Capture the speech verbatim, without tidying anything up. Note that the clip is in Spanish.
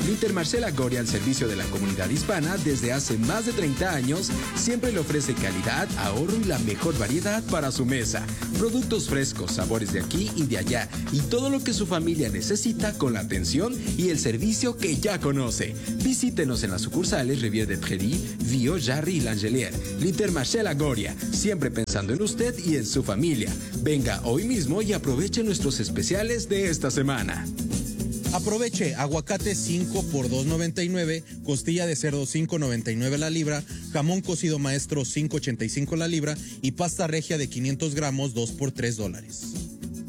Intermarché Goria, al servicio de la comunidad hispana desde hace más de treinta años, siempre le ofrece calidad, ahorro y la mejor variedad para su mesa. Productos frescos, sabores de aquí y de allá y todo lo que su familia necesita con la atención y el servicio que ya conoce. Visítenos en las sucursales Rivière de Prairie, Vieux, Jarry y L'Angelière. Intermarché Goria, siempre pensando en usted y en su familia. Venga hoy mismo y aproveche nuestros especiales de esta semana. Aproveche aguacate cinco por dos noventa y nueve, costilla de cerdo cinco noventa y nueve la libra, jamón cocido maestro cinco ochenta y cinco la libra y pasta regia de quinientos gramos dos por tres dólares.